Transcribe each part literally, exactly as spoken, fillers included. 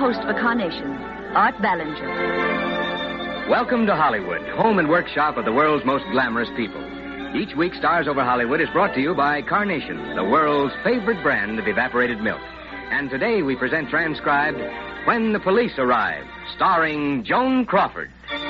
host for Carnation, Art Ballinger. Welcome to Hollywood, home and workshop of the world's most glamorous people. Each week, Stars Over Hollywood is brought to you by Carnation, the world's favorite brand of evaporated milk. And today we present transcribed When the Police Arrive, starring Joan Crawford.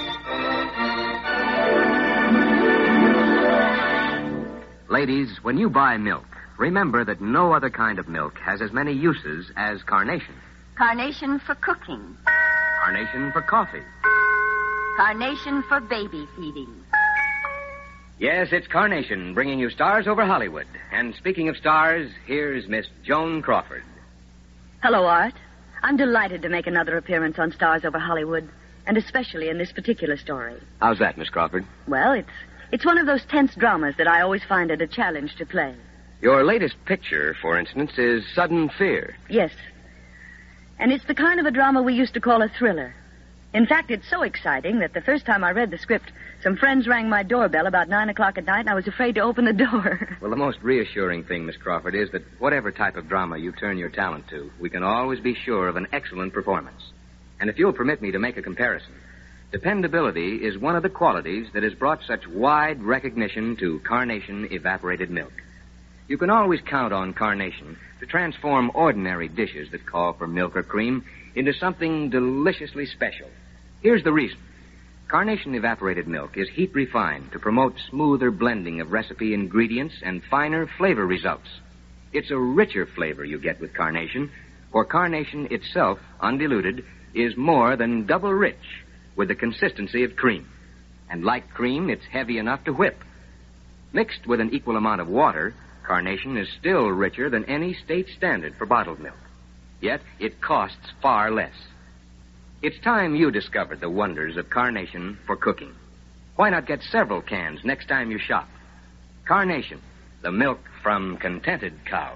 Ladies, when you buy milk, remember that no other kind of milk has as many uses as Carnation. Carnation for cooking. Carnation for coffee. Carnation for baby feeding. Yes, it's Carnation, bringing you Stars Over Hollywood. And speaking of stars, here's Miss Joan Crawford. Hello, Art. I'm delighted to make another appearance on Stars Over Hollywood, and especially in this particular story. How's that, Miss Crawford? Well, it's it's one of those tense dramas that I always find it a challenge to play. Your latest picture, for instance, is Sudden Fear. Yes. And it's the kind of a drama we used to call a thriller. In fact, it's so exciting that the first time I read the script, some friends rang my doorbell about nine o'clock at night, and I was afraid to open the door. Well, the most reassuring thing, Miss Crawford, is that whatever type of drama you turn your talent to, we can always be sure of an excellent performance. And if you'll permit me to make a comparison, dependability is one of the qualities that has brought such wide recognition to Carnation evaporated milk. You can always count on Carnation to transform ordinary dishes that call for milk or cream into something deliciously special. Here's the reason. Carnation evaporated milk is heat refined to promote smoother blending of recipe ingredients and finer flavor results. It's a richer flavor you get with Carnation, for Carnation itself, undiluted, is more than double rich with the consistency of cream. And like cream, it's heavy enough to whip. Mixed with an equal amount of water, Carnation is still richer than any state standard for bottled milk. Yet it costs far less. It's time you discovered the wonders of Carnation for cooking. Why not get several cans next time you shop? Carnation, the milk from contented cows.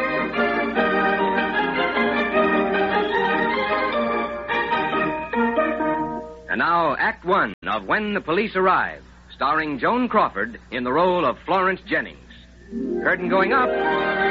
And now, Act One of When the Police Arrive, starring Joan Crawford in the role of Florence Jennings. Curtain going up.